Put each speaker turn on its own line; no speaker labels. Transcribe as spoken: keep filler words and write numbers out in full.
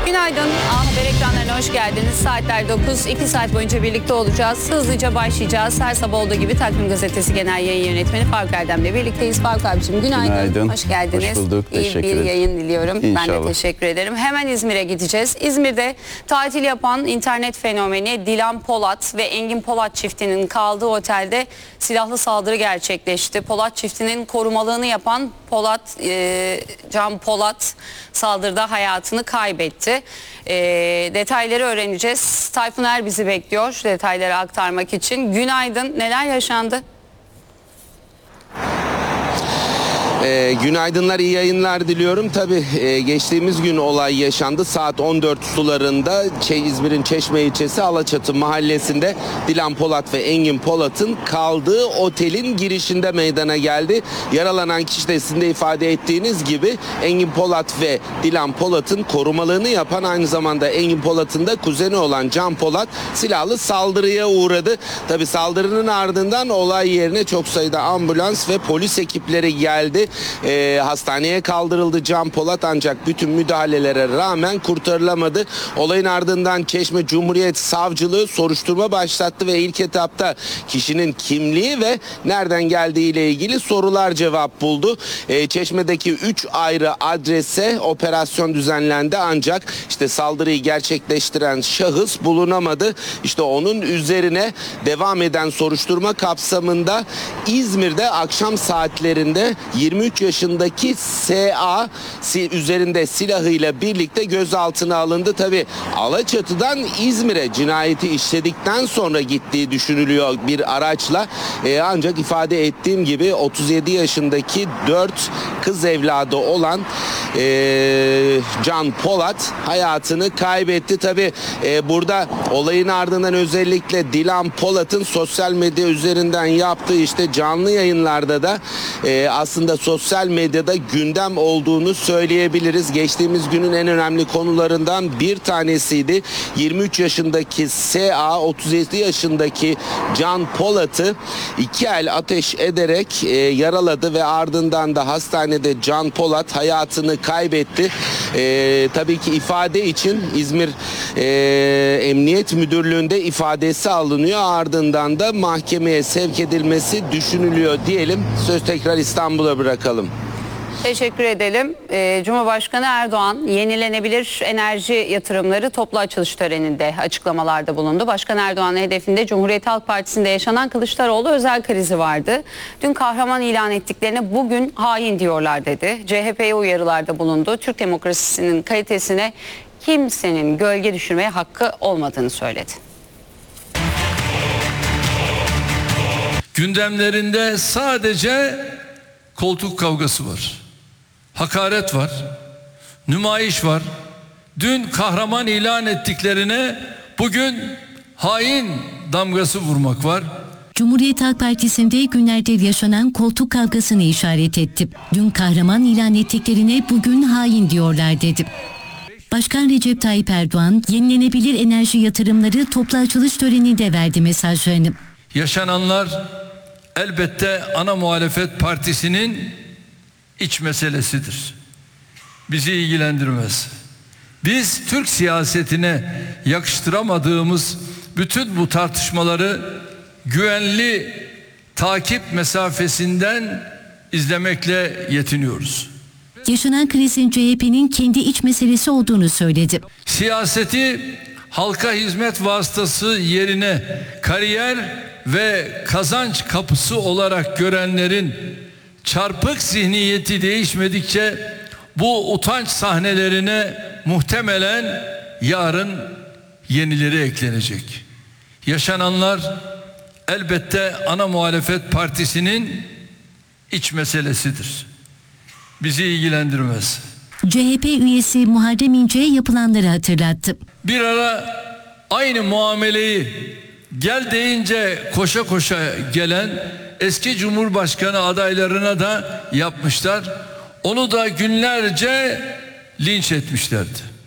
Günaydın. A Haber ekranlarına hoş geldiniz. Saatler dokuz. iki saat boyunca birlikte olacağız. Hızlıca başlayacağız. Her sabah olduğu gibi Takvim Gazetesi Genel Yayın Yönetmeni Faruk Erdem'le birlikteyiz. Faruk abiciğim günaydın.
Günaydın.
Hoş geldiniz.
Hoş bulduk.
İyi
Teşekkür
bir
ederim.
yayın diliyorum.
İnşallah.
Ben de teşekkür ederim. Hemen İzmir'e gideceğiz. İzmir'de tatil yapan internet fenomeni Dilan Polat ve Engin Polat çiftinin kaldığı otelde silahlı saldırı gerçekleşti. Polat çiftinin korumalığını yapan Polat, e, Can Polat saldırıda hayatını kaybetti. E, detayları öğreneceğiz. Tayfun Er bizi bekliyor detayları aktarmak için. Günaydın. Neler yaşandı?
E, günaydınlar, iyi yayınlar diliyorum. Tabii e, geçtiğimiz gün olay yaşandı. Saat on dört sularında Çe İzmir'in Çeşme ilçesi Alaçatı mahallesinde Dilan Polat ve Engin Polat'ın kaldığı otelin girişinde meydana geldi. Yaralanan kişi de sizin de ifade ettiğiniz gibi Engin Polat ve Dilan Polat'ın korumalığını yapan, aynı zamanda Engin Polat'ın da kuzeni olan Can Polat silahlı saldırıya uğradı. Tabii saldırının ardından olay yerine çok sayıda ambulans ve polis ekipleri geldi. E, hastaneye kaldırıldı Can Polat, ancak bütün müdahalelere rağmen kurtarılamadı. Olayın ardından Çeşme Cumhuriyet Savcılığı soruşturma başlattı ve ilk etapta kişinin kimliği ve nereden geldiği ile ilgili sorular cevap buldu. E, Çeşme'deki üç ayrı adrese operasyon düzenlendi, ancak işte saldırıyı gerçekleştiren şahıs bulunamadı. İşte onun üzerine devam eden soruşturma kapsamında İzmir'de akşam saatlerinde yirmi üç yaşındaki S A üzerinde silahıyla birlikte gözaltına alındı. Tabii Alaçatı'dan İzmir'e cinayeti işledikten sonra gittiği düşünülüyor bir araçla. Ee, ancak ifade ettiğim gibi otuz yedi yaşındaki dört kız evladı olan e, Can Polat hayatını kaybetti. Tabii e, burada olayın ardından özellikle Dilan Polat'ın sosyal medya üzerinden yaptığı işte canlı yayınlarda da e, aslında sosyal medyada gündem olduğunu söyleyebiliriz. Geçtiğimiz günün en önemli konularından bir tanesiydi. yirmi üç yaşındaki S A, otuz yedi yaşındaki Can Polat'ı iki el ateş ederek e, yaraladı ve ardından da hastanede Can Polat hayatını kaybetti. E, tabii ki ifade için İzmir e, Emniyet Müdürlüğü'nde ifadesi alınıyor. Ardından da mahkemeye sevk edilmesi düşünülüyor diyelim. Söz tekrar İstanbul'a bırakalım.
Teşekkür edelim. Ee, Cumhurbaşkanı Erdoğan yenilenebilir enerji yatırımları toplu açılış töreninde açıklamalarda bulundu. Başkan Erdoğan'ın hedefinde Cumhuriyet Halk Partisi'nde yaşanan Kılıçdaroğlu özel krizi vardı. Dün kahraman ilan ettiklerine bugün hain diyorlar dedi. C H P'ye uyarılarda bulundu. Türk demokrasisinin kalitesine kimsenin gölge düşürmeye hakkı olmadığını söyledi.
Gündemlerinde sadece koltuk kavgası var. Hakaret var. Nümayiş var. Dün kahraman ilan ettiklerine bugün hain damgası vurmak var.
Cumhuriyet Halk Partisi'nde günlerdir yaşanan koltuk kavgasını işaret etti. Dün kahraman ilan ettiklerine bugün hain diyorlar dedi. Başkan Recep Tayyip Erdoğan yenilenebilir enerji yatırımları toplu açılış töreninde verdi mesajlarını.
Yaşananlar elbette ana muhalefet partisinin iç meselesidir. Bizi ilgilendirmez. Biz Türk siyasetine yakıştıramadığımız bütün bu tartışmaları güvenli takip mesafesinden izlemekle yetiniyoruz.
Yaşanan krizin C H P'nin kendi iç meselesi olduğunu söyledi.
Siyaseti halka hizmet vasıtası yerine kariyer ve kazanç kapısı olarak görenlerin çarpık zihniyeti değişmedikçe bu utanç sahnelerine muhtemelen yarın yenileri eklenecek. Yaşananlar elbette ana muhalefet partisinin iç meselesidir. Bizi ilgilendirmez.
C H P üyesi Muharrem İnce yapılanları hatırlattı.
Bir ara aynı muameleyi gel deyince koşa koşa gelen eski Cumhurbaşkanı adaylarına da yapmışlar. Onu da günlerce linç etmişlerdi.